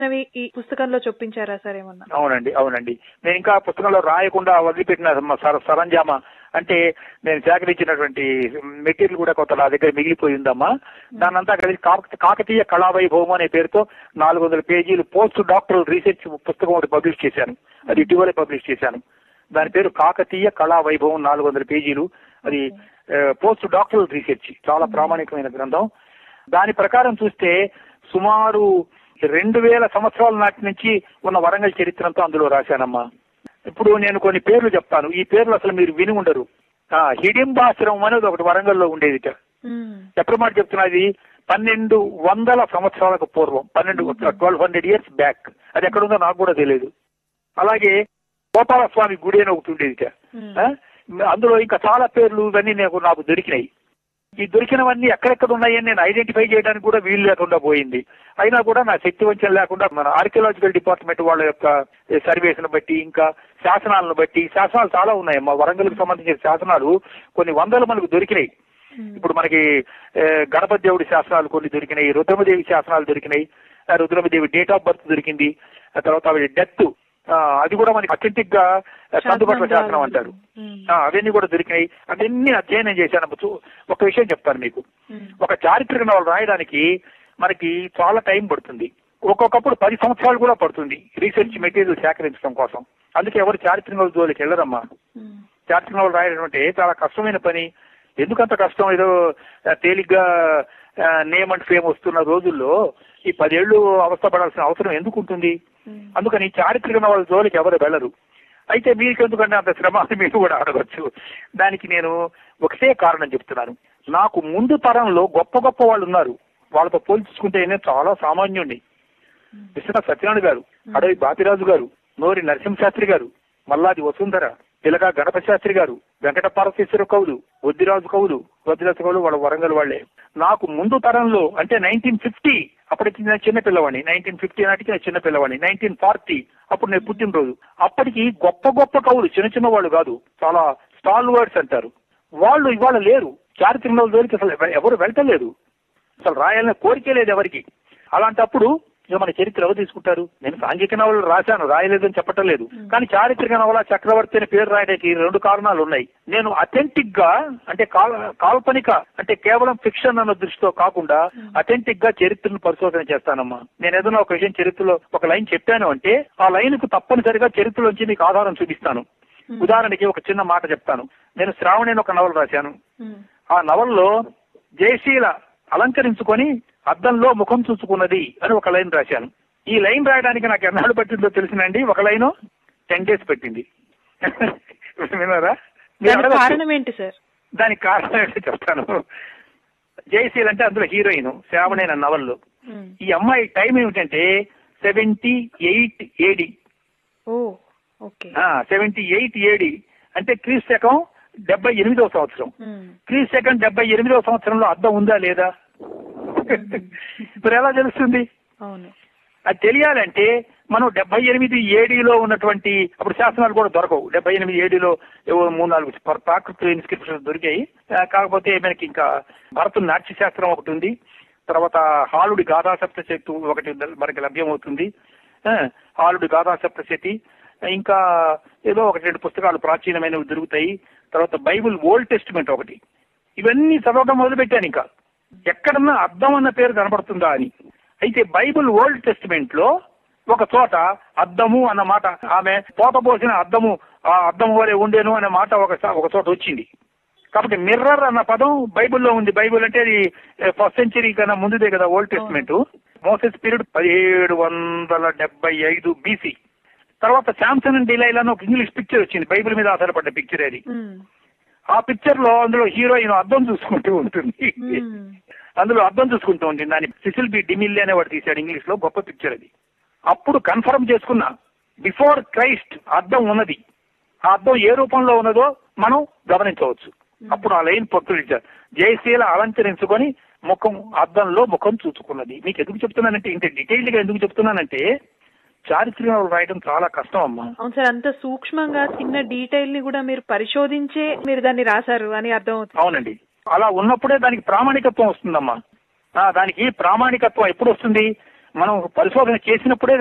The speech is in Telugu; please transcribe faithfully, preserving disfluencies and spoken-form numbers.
అవి ఈ పుస్తకంలో చొప్పించారా సార్ ఏమన్నా? అవునండి అవునండి నేను ఇంకా పుస్తకంలో రాయకుండా వదిలిపెట్టిన సరంజామా అంటే నేను సేకరించినటువంటి మెటీరియల్ కూడా కొంత నా దగ్గర మిగిలిపోయి ఉందమ్మా. దానంతా కలిసి కాకతీయ కళావైభవం అనే పేరుతో నాలుగు వందల పేజీలు పోస్ట్ డాక్టరల్ రీసెర్చ్ పుస్తకం ఒకటి పబ్లిష్ చేశాను. అది ఇటీవలే పబ్లిష్ చేశాను. దాని పేరు కాకతీయ కళావైభవం, నాలుగు వందల పేజీలు. అది పోస్ట్ డాక్టరల్ రీసెర్చ్, చాలా ప్రామాణికమైన గ్రంథం. దాని ప్రకారం చూస్తే సుమారు రెండు వేల సంవత్సరాల నాటి నుంచి ఉన్న వరంగల్ చరిత్రంతో అందులో రాశానమ్మా. ఇప్పుడు నేను కొన్ని పేర్లు చెప్తాను. ఈ పేర్లు అసలు మీరు విని ఉండరు. హిడింబాశ్రమం అనేది ఒకటి వరంగల్లో ఉండేది. ఎప్పుడు మాట చెప్తున్నది పన్నెండు వందల సంవత్సరాలకు పూర్వం, పన్నెండు ట్వెల్వ్ హండ్రెడ్ ఇయర్స్ బ్యాక్. అది ఎక్కడుందో నాకు కూడా తెలియదు. అలాగే గోపాలస్వామి గుడి అని ఒకటి ఉండేది. అందులో ఇంకా చాలా పేర్లు ఇవన్నీ నాకు నాకు దొరికినాయి. ఈ దొరికినవన్నీ ఎక్కడెక్కడ ఉన్నాయని నేను ఐడెంటిఫై చేయడానికి కూడా వీలు లేకుండా పోయింది. అయినా కూడా నా శక్తి వంచన లేకుండా మన ఆర్కియలాజికల్ డిపార్ట్మెంట్ వాళ్ళ యొక్క సర్వేస్ను బట్టి, ఇంకా శాసనాలను బట్టి, శాసనాలు చాలా ఉన్నాయి మా వరంగల్కి సంబంధించిన శాసనాలు కొన్ని వందల మనకు దొరికినాయి. ఇప్పుడు మనకి గణపతి దేవుడి శాసనాలు కొన్ని దొరికినాయి, రుద్రమదేవి శాసనాలు దొరికినాయి. రుద్రమదేవి డేట్ ఆఫ్ బర్త్ దొరికింది. తర్వాత ఆవిడ డెత్, అది కూడా మనకి అథెంటిక్ గా సందుపట్ల శాసనం అంటారు. అవన్నీ కూడా దొరికినాయి. అవన్నీ అధ్యయనం చేశాను. ఒక విషయం చెప్తాను మీకు. ఒక చారిత్రక నవల రాయడానికి మనకి చాలా టైం పడుతుంది. ఒక్కొక్కప్పుడు పది సంవత్సరాలు కూడా పడుతుంది రీసెర్చ్ మెటీరియల్ సేకరించడం కోసం. అందుకే ఎవరు చారిత్రక నవల జోలికి వెళ్ళరమ్మా. చారిత్రక నవలు రాయడం అంటే చాలా కష్టమైన పని. ఎందుకంత కష్టం? ఏదో తేలిగ్గా నేమ్ అండ్ ఫేమ్ వస్తున్న రోజుల్లో ఈ పదేళ్లు అవస్థపడాల్సిన అవసరం ఎందుకు ఉంటుంది? అందుకని చారిత్రక నవల జోలికి ఎవరు వెళ్ళరు. అయితే మీకు ఎందుకంటే అంత శ్రమ అని మీరు కూడా అడగచ్చు. దానికి నేను ఒకటే కారణం చెప్తున్నాను. నాకు ముందు తరంలో గొప్ప గొప్ప వాళ్ళు ఉన్నారు. వాళ్ళతో పోల్చుకుంటే నేను చాలా సామాన్యుణ్ణి. విశ్వనాథ సత్యనారాయణ గారు, అడవి బాపిరాజు గారు, నోరి నరసింహశాస్త్రి గారు, మల్లాది వసుంధర, పిలక గణపతి శాస్త్రి గారు, వెంకట పార్వతీశ్వర కవులు, వద్దిరాజు కవులు, వద్దిరాజు కవులు వాళ్ళ వరంగల్ వాళ్లే. నాకు ముందు తరంలో అంటే నైన్టీన్ ఫిఫ్టీ అప్పటికి నేను చిన్న పిల్లవాడిని. నైన్టీన్ ఫిఫ్టీ నాటికి నేను చిన్న పిల్లవాడిని. నైన్టీన్ ఫార్టీ అప్పుడు నేను పుట్టినరోజు. అప్పటికి గొప్ప గొప్ప కవులు, చిన్న చిన్న వాళ్ళు కాదు, చాలా స్టాల్ వర్డ్స్ అంటారు, వాళ్ళు ఇవాళ లేరు. చారిత్రక నవల జోలికి అసలు ఎవరు వెళ్ళటలేదు. అసలు రాయాలనే కోరికే లేదు ఎవరికి. అలాంటప్పుడు ఇక మన చరిత్ర ఎవరు తీసుకుంటారు? నేను సాంఘిక నవలు రాశాను, రాయలేదని చెప్పటం లేదు. కానీ చారిత్రక నవల చక్రవర్తి అని పేరు రాయడానికి రెండు కారణాలు ఉన్నాయి. నేను అథెంటిక్ గా అంటే కాల్పనిక అంటే కేవలం ఫిక్షన్ అన్న దృష్టితో కాకుండా అథెంటిక్ గా చరిత్రను పరిశోధన చేస్తానమ్మా. నేను ఏదైనా ఒక విషయం చరిత్రలో ఒక లైన్ చెప్పాను అంటే ఆ లైన్ కు తప్పనిసరిగా చరిత్రలోంచి మీకు ఆధారం చూపిస్తాను. ఉదాహరణకి ఒక చిన్న మాట చెప్తాను. నేను శ్రావణి అని ఒక నవల రాశాను. ఆ నవల్లో జయశీల అలంకరించుకొని అద్దంలో ముఖం చూసుకున్నది అని ఒక లైన్ రాశాను. ఈ లైన్ రాయడానికి నాకు ఎన్నాళ్ళు పట్టిందో తెలిసినండి. ఒక లైన్ టెన్ డేస్ పెట్టింది. విన్నారా? కారణం ఏంటి సార్? దానికి కారణం ఏంటో చెప్తాను. జయశీల్ అంటే అందులో హీరోయిన్ శ్రావణి అన్న నవల్లో. ఈ అమ్మాయి టైం ఏమిటంటే seventy eight AD seventy eight AD అంటే క్రీస్తు శకం డెబ్బై ఎనిమిదవ సంవత్సరం. క్రీస్తు శకం డెబ్బై ఎనిమిదవ సంవత్సరంలో అద్దం ఉందా లేదా? మరి ఎలా తెలుస్తుంది? అది తెలియాలంటే మనం డెబ్బై ఎనిమిది ఏడీలో ఉన్నటువంటి అప్పుడు శాసనాలు కూడా దొరకవు. డెబ్బై ఎనిమిది ఏడీలో ఏవో మూడు నాలుగు ప్రాకృత ఇన్స్క్రిప్షన్స్ దొరికాయి. కాకపోతే మనకి ఇంకా భరతు నాట్య శాస్త్రం ఒకటి ఉంది. తర్వాత హాలుడి గాథా సప్తశతి ఒకటి మనకి లభ్యమవుతుంది. హాలుడి గాథా సప్తశతి, ఇంకా ఏదో ఒకటి రెండు పుస్తకాలు ప్రాచీనమైనవి దొరుకుతాయి. తర్వాత బైబుల్ ఓల్డ్ టెస్టిమెంట్ ఒకటి. ఇవన్నీ చదవడం మొదలుపెట్టాను. ఇంకా ఎక్కడన్నా అద్దం అన్న పేరు కనబడుతుందా అని. అయితే బైబుల్ ఓల్డ్ టెస్టిమెంట్ లో ఒక చోట అద్దము అన్న మాట, ఆమె పోత పోసిన అద్దము ఆ అద్దము వలె ఉండేను అనే మాట ఒక ఒక చోట వచ్చింది. కాబట్టి మిర్రర్ అన్న పదం బైబుల్లో ఉంది. బైబుల్ అంటే అది ఫస్ట్ సెంచరీ కన్నా ముందుదే కదా ఓల్డ్ టెస్టిమెంట్. మోసెస్ పీరియడ్ పదిహేడు వందల డెబ్బై ఐదు బీసీ. తర్వాత శాంసన్ అండ్ డిలైలా అని ఒక ఇంగ్లీష్ పిక్చర్ వచ్చింది, బైబిల్ మీద ఆధారపడ్డ పిక్చర్ అది. ఆ పిక్చర్ లో అందులో హీరోయిన్ అద్దం చూసుకుంటూ ఉంటుంది. అందులో అద్దం చూసుకుంటూ ఉంటుంది. దాన్ని సిసిల్ బి డిమిల్లీ అనేవాడు తీశాడు ఇంగ్లీష్ లో, గొప్ప పిక్చర్ అది. అప్పుడు కన్ఫర్మ్ చేసుకున్నా బిఫోర్ క్రైస్ట్ అద్దం ఉన్నది. ఆ అద్దం ఏ రూపంలో ఉన్నదో మనం గమనించవచ్చు. అప్పుడు ఆ లైన్ పొత్తులిచ్చారు, జయశీల అలంకరించుకొని ముఖం అద్దంలో ముఖం చూసుకున్నది. మీకు ఎందుకు చెప్తున్నానంటే, ఇంత డీటెయిల్డ్ గా ఎందుకు చెప్తున్నానంటే చారిత్రక రాయడం చాలా కష్టం అమ్మా. అవును సార్, అంత సూక్ష్మంగా చిన్న డీటెయిల్ ని కూడా మీరు పరిశోధించే మీరు దాన్ని రాశారు అని అర్థం అవుతుంది. అవునండి, అలా ఉన్నప్పుడే దానికి ప్రామాణికత్వం వస్తుందమ్మా. దానికి ప్రామాణికత్వం ఎప్పుడు వస్తుంది? మనం పరిశోధన చేసినప్పుడే